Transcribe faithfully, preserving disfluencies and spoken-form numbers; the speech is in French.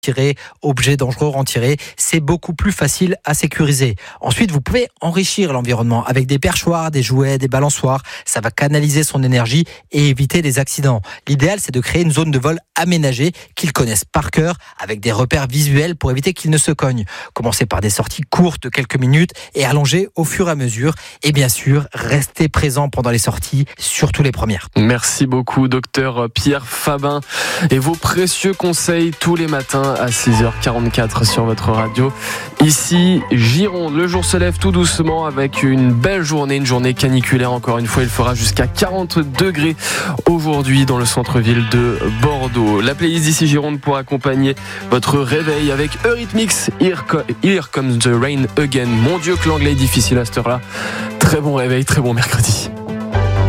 tirer, objets dangereux retirés, c'est beaucoup plus facile à sécuriser. Ensuite, vous pouvez enrichir l'environnement avec des perchoirs, des jouets, des balançoires. Ça va canaliser son énergie et éviter les accidents. L'idéal, c'est de créer une zone de vol aménagée qu'ils connaissent par cœur avec des repères visuels pour éviter qu'ils ne se cognent. Commencez par des sorties courtes de quelques minutes et allongez au fur et à mesure. Et bien sûr, restez présent pendant les sorties, surtout les premières. Merci beaucoup, docteur Pierre Fabin. Et vos précieux conseils tous les matins à six heures quarante-quatre sur votre radio. Ici, Gironde, le jour se lève tout doucement avec une belle journée, une journée caniculaire encore une fois. Il fera jusqu'à quarante degrés aujourd'hui dans le centre-ville de Bordeaux. La playlist d'ici Gironde pour accompagner votre réveil avec Eurythmics, Here, Co- Here Comes the Rain Again. Mon Dieu que l'anglais est difficile à cette heure-là. Très bon réveil, très bon mercredi.